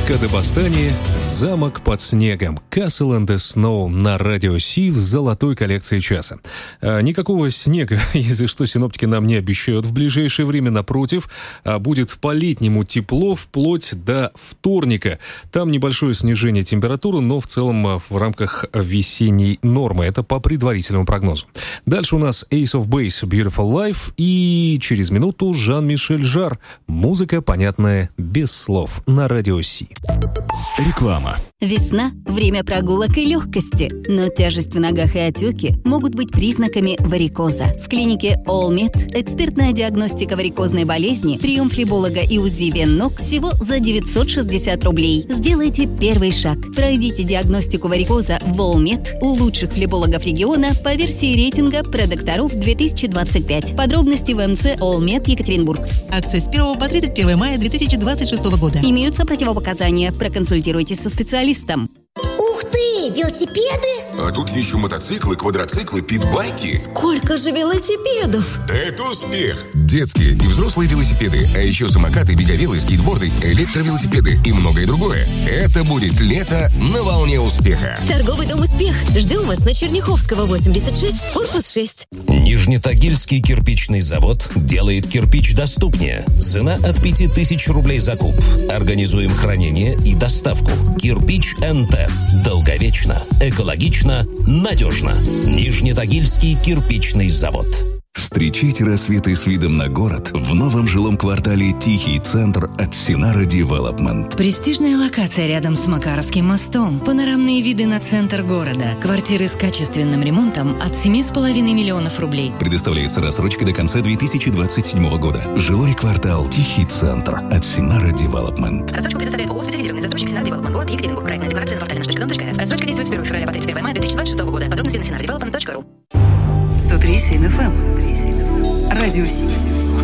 Кадебостане «Замок под снегом» Castle and the Snow на радио Си в золотой коллекции часа. Никакого снега, если что, синоптики нам не обещают в ближайшее время. Напротив, будет по-летнему тепло вплоть до вторника. Там небольшое снижение температуры, но в целом в рамках весенней нормы. Это по предварительному прогнозу. Дальше у нас Ace of Base Beautiful Life и через минуту Жан-Мишель Жарр. Музыка, понятная без слов, на радио Си. Реклама. Весна – время прогулок и легкости, но тяжесть в ногах и отеки могут быть признаками варикоза. В клинике All Med экспертная диагностика варикозной болезни, прием флеболога и УЗИ вен ног всего за 960 рублей. Сделайте первый шаг. Пройдите диагностику варикоза в All Med у лучших флебологов региона по версии рейтинга продокторов 2025. Подробности в МЦ All Med Екатеринбург. Акция с 1 по 31 мая 2026 года. Имеются противопоказания. Проконсультируйтесь со специалистом. Ух ты! Велосипеды? А тут еще мотоциклы, квадроциклы, питбайки. Сколько же велосипедов? Это успех! Детские и взрослые велосипеды, а еще самокаты, беговелы, скейтборды, электровелосипеды и многое другое. Это будет лето на волне успеха. Торговый дом «Успех». Ждем вас на Черняховского, 86, корпус 6. Нижнетагильский кирпичный завод делает кирпич доступнее. Цена от 5000 рублей за куб. Организуем хранение и доставку. Кирпич НТ. Долговечно, экологично, надежно. Нижнетагильский кирпичный завод. Встречайте рассветы с видом на город в новом жилом квартале «Тихий центр» от Синара Девелопмент. Престижная локация рядом с Макаровским мостом. Панорамные виды на центр города. Квартиры с качественным ремонтом от 7,5 миллионов рублей. Предоставляется рассрочка до конца 2027 года. Жилой квартал «Тихий центр» от Синара Девелопмент. Рассрочку предоставляет ООО «Специализированный застройщик Синар Девелопмент», город Екатеринбург. Проектная декларация на портале наш.дом.рф. Рассрочка действует с 1 февраля по 31 мая 2026 года. Подробности на sinardevelopment.ru. 103,7 FM. Радио Си.